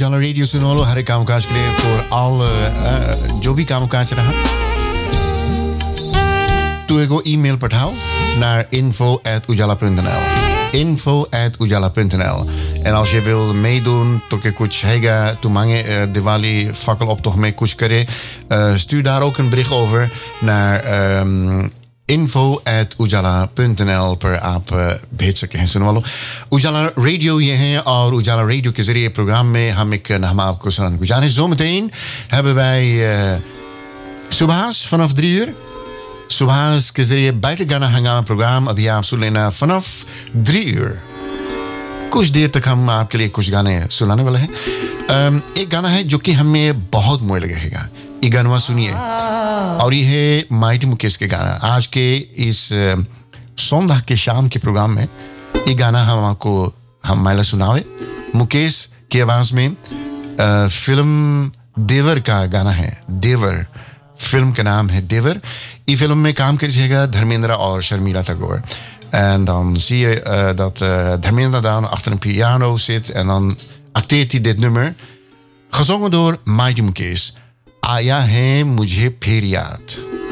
उजाला रेडियो सुनो लो हर एक कामकाज के लिए फॉर ऑल जो भी कामकाज रहा तो एगो ईमेल पठाओ naar info@ujala.nl info@ujala.nl En als je wil meedoen, toke kuch hega tumange Diwali fakkeloptocht mee kuch kare, stuur daar ook een bericht over naar info@ujala.nl पर आप भेज सके हैं सुनने वालों उजाला रेडियो ये है और उजाला रेडियो के जरिए प्रोग्राम में हम आपको सुनाने गुजारिश zometeen hebben wij Subhas vanaf 3 uur Subhas के जरिए बैठ गाना हंगामा प्रोग्राम अभी आप सुन लेना vanaf 3 uur कुछ देर तक हम आपके लिए कुछ गाने सुनाने वाले हैं एक गाना है जो कि हमें बहुत मोह लगेगा ये गाना सुनिए और ये है माइटी मुकेश के गाना आज के इस सोमवार के शाम के प्रोग्राम में ये गाना हम माइला सुनावे मुकेश की आवाज में फिल्म देवर का गाना है देवर फिल्म का नाम है देवर ये फिल्म में काम करिएगा धर्मेंद्र और शर्मिला Tagore en dan zie je dat Dharmendra daar achter een piano zit en dan acteert hij dit nummer gezongen door Mighty Mukesh Aaya hai mujhe phir yaad